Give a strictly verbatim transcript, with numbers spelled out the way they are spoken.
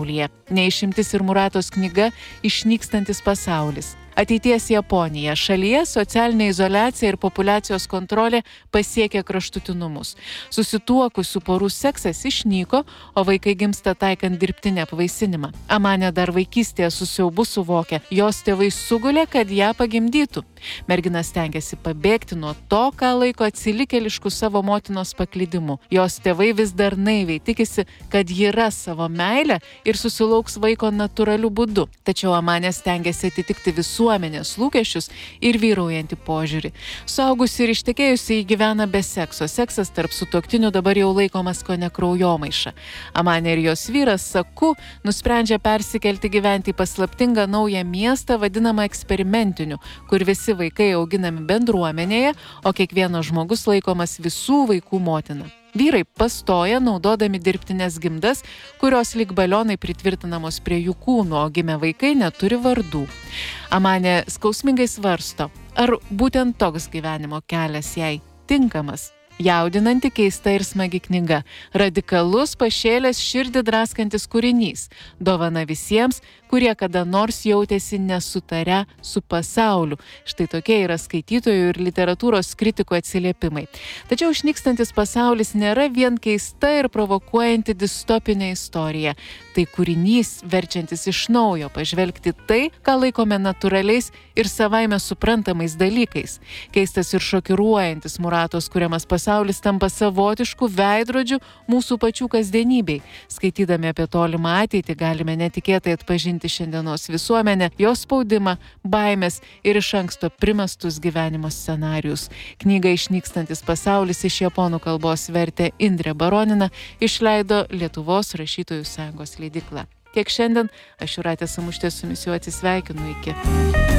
Neišimtis ir Muratos knyga Išnykstantis pasaulis. Ateities Japonija. Šalyje socialinė izoliacija ir populiacijos kontrolė pasiekė kraštutinumus. Susituokusių porų seksas išnyko, o vaikai gimsta taikant dirbtinį apvaisinimą. Amanė dar vaikystėje su siaubu suvokė, jos tėvai sugulė, kad ją pagimdytų. Mergina stengiasi pabėgti nuo to, ką laiko atsilikėliškų savo motinos paklydimu. Jos tėvai vis dar naiviai tikisi, kad ji ras savo meilę ir susilauks vaiko natūraliu būdu. Tačiau Amanė stengiasi atitikti visuomenės lūkesčius ir vyraujantį požiūrį. Suaugusi ir ištekėjusi ji gyvena be sekso. Seksas tarp sutuoktinių dabar jau laikomas kone kraujomaiša. Amanė ir jos vyras Saku nusprendžia persikelti gyventi į paslaptingą naują miestą, vadinamą eksperimentiniu, kur visi vaikai auginami bendruomenėje, o kiekvienas žmogus laikomas visų vaikų motina. Vyrai pastoja, naudodami dirbtinės gimdas, kurios lyg balionai pritvirtinamos prie jų kūnų, o gimę vaikai neturi vardų. Amanė skausmingai svarsto, ar būtent toks gyvenimo kelias jai tinkamas. Jaudinanti, keista ir smagi knyga. Radikalus, pašėlęs, širdį draskantis kūrinys. Dovana visiems, kurie kada nors jautėsi nesutarę su pasauliu. Štai tokie yra skaitytojų ir literatūros kritikų atsiliepimai. Tačiau Išnykstantis pasaulis nėra vien keista ir provokuojanti distopinė istorija. Tai kūrinys, verčiantis iš naujo pažvelgti tai, ką laikome natūraliais ir savaime suprantamais dalykais. Keistas ir šokiruojantis Muratos kuriamas pasaulis tampa savotišku veidrodžiu mūsų pačių kasdienybei. Skaitydami apie tolimą ateitį galime netikėtai atpažinti šiandienos visuomenę, jos spaudimą, baimės ir iš anksto primestus gyvenimo scenarius. Knygą Išnykstantis pasaulis iš japonų kalbos vertė Indrė Baronina, išleido Lietuvos rašytojų sąjungos leidykla. Tiek šiandien, aš Jūratė Samuštė su jumis jau atsisveikinu iki.